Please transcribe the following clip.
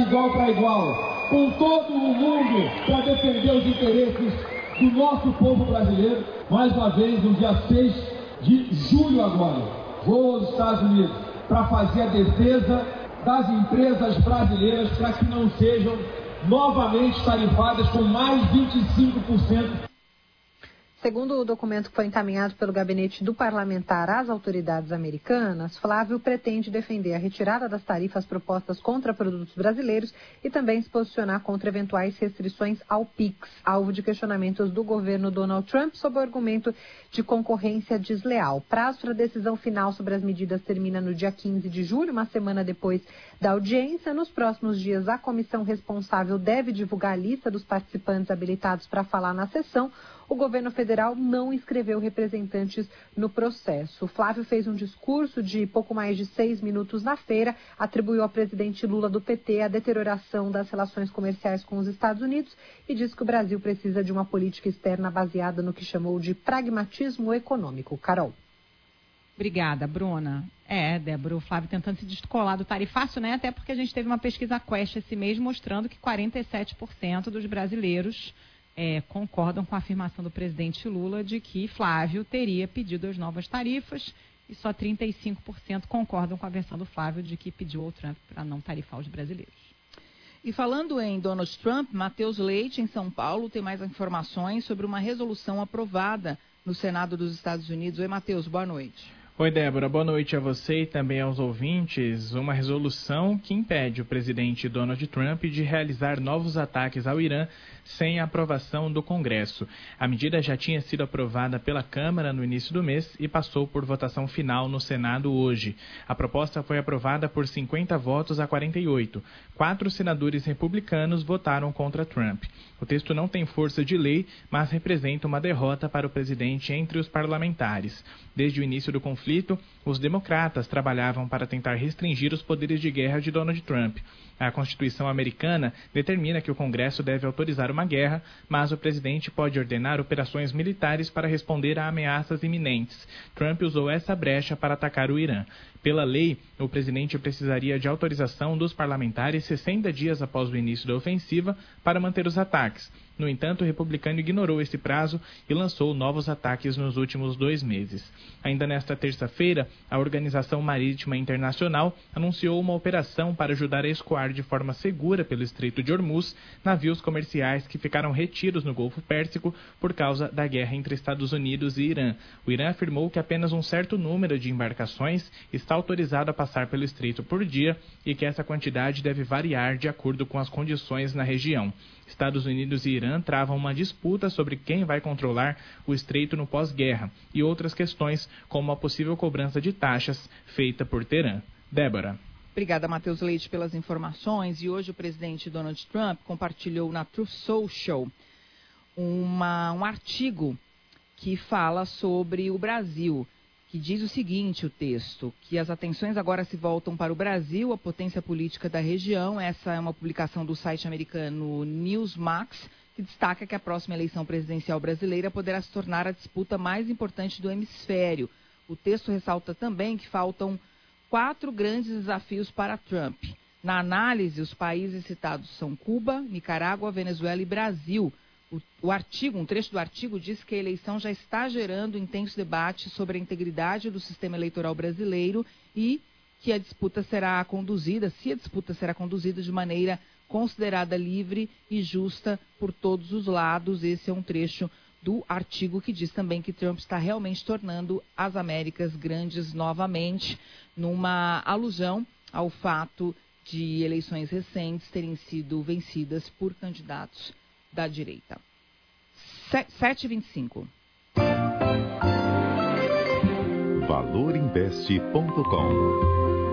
igual para igual com todo o mundo para defender os interesses do nosso povo brasileiro. Mais uma vez, no dia 6 de julho agora, vou aos Estados Unidos para fazer a defesa das empresas brasileiras para que não sejam novamente tarifadas com mais 25%. Segundo o documento que foi encaminhado pelo gabinete do parlamentar às autoridades americanas, Flávio pretende defender a retirada das tarifas propostas contra produtos brasileiros e também se posicionar contra eventuais restrições ao PIX, alvo de questionamentos do governo Donald Trump sob o argumento de concorrência desleal. Prazo para a decisão final sobre as medidas termina no dia 15 de julho, uma semana depois da audiência. Nos próximos dias, a comissão responsável deve divulgar a lista dos participantes habilitados para falar na sessão. O governo federal não inscreveu representantes no processo. O Flávio fez um discurso de pouco mais de 6 minutos na feira, atribuiu ao presidente Lula do PT a deterioração das relações comerciais com os Estados Unidos e disse que o Brasil precisa de uma política externa baseada no que chamou de pragmatismo econômico. Carol. Obrigada, Bruna. Débora, o Flávio tentando se descolar do tarifácio, né? Até porque a gente teve uma pesquisa Quest esse mês mostrando que 47% dos brasileiros concordam com a afirmação do presidente Lula de que Flávio teria pedido as novas tarifas e só 35% concordam com a versão do Flávio de que pediu ao Trump para não tarifar os brasileiros. E falando em Donald Trump, Matheus Leite, em São Paulo, tem mais informações sobre uma resolução aprovada no Senado dos Estados Unidos. Oi, Matheus, boa noite. Oi, Débora, boa noite a você e também aos ouvintes. Uma resolução que impede o presidente Donald Trump de realizar novos ataques ao Irã sem a aprovação do Congresso. A medida já tinha sido aprovada pela Câmara no início do mês e passou por votação final no Senado hoje. A proposta foi aprovada por 50 votos a 48. 4 senadores republicanos votaram contra Trump. O texto não tem força de lei, mas representa uma derrota para o presidente entre os parlamentares. Desde o início do conflito, os democratas trabalhavam para tentar restringir os poderes de guerra de Donald Trump. A Constituição americana determina que o Congresso deve autorizar uma guerra, mas o presidente pode ordenar operações militares para responder a ameaças iminentes. Trump usou essa brecha para atacar o Irã. Pela lei, o presidente precisaria de autorização dos parlamentares 60 dias após o início da ofensiva para manter os ataques. No entanto, o republicano ignorou esse prazo e lançou novos ataques nos últimos 2 meses. Ainda nesta terça-feira, a Organização Marítima Internacional anunciou uma operação para ajudar a escoar de forma segura pelo Estreito de Hormuz navios comerciais que ficaram retidos no Golfo Pérsico por causa da guerra entre Estados Unidos e Irã. O Irã afirmou que apenas um certo número de embarcações está autorizado a passar pelo Estreito por dia e que essa quantidade deve variar de acordo com as condições na região. Estados Unidos e Irã travam uma disputa sobre quem vai controlar o estreito no pós-guerra e outras questões, como a possível cobrança de taxas feita por Teherã. Débora. Obrigada, Matheus Leite, pelas informações. E hoje o presidente Donald Trump compartilhou na Truth Social um artigo que fala sobre o Brasil, que diz o seguinte, o texto, que as atenções agora se voltam para o Brasil, a potência política da região. Essa é uma publicação do site americano Newsmax, que destaca que a próxima eleição presidencial brasileira poderá se tornar a disputa mais importante do hemisfério. O texto ressalta também que faltam 4 grandes desafios para Trump. Na análise, os países citados são Cuba, Nicarágua, Venezuela e Brasil. Um trecho do artigo diz que a eleição já está gerando intenso debate sobre a integridade do sistema eleitoral brasileiro e que a disputa será conduzida, de maneira considerada livre e justa por todos os lados. Esse é um trecho do artigo que diz também que Trump está realmente tornando as Américas grandes novamente, numa alusão ao fato de eleições recentes terem sido vencidas por candidatos da direita. 7h25. ValorInvest.com